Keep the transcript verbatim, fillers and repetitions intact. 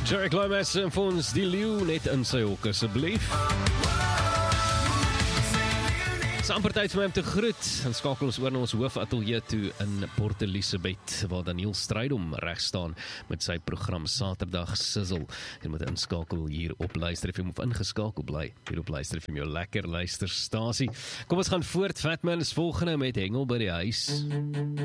Jerry Climax en vir ons die leeu net in sy hok asseblief. Sampertyd vir my om te groet, en skakel ons oor na ons hoofateljee toe in Port Elizabeth, waar Daniel Strydom reg staan met sy program Saterdag Sizzle. Jy moet inskakel hier op Luister F M of ingeskakel bly hier op Luister F M, jou lekker luisterstasie. Kom ons gaan voort, Fatman is volgende met Hengel by die huis.